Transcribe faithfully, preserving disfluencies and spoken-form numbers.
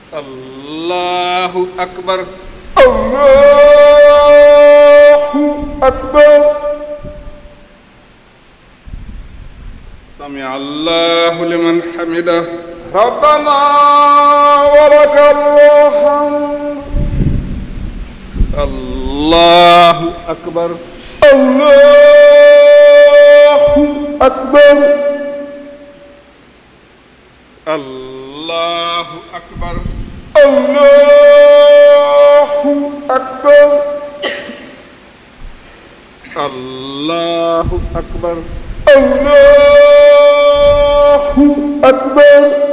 allahu akbar allahu akbar sami allahu liman hamidah rabbana walakal hamd allahu akbar allahu akbar allahu akbar allahu akbar allahu akbar allahu akbar